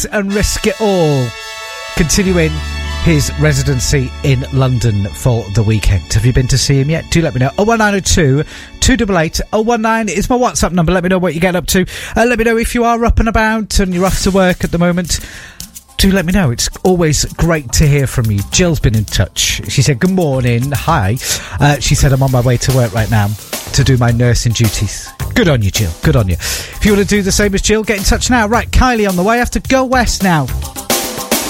And Risk It All, continuing his residency in London for the weekend. Have you been to see him yet? Do let me know. 01902 288 019 is my WhatsApp number. Let me know what you get up to. Let me know if you are up and about and you're off to work at the moment. Do let me know. It's always great to hear from you. Jill's been in touch. She said, good morning. Hi. She said, I'm on my way to work right now to do my nursing duties. Good on you, Jill. Good on you. If you want to do the same as Jill, get in touch now. Right, Kylie on the way. I have to go west now.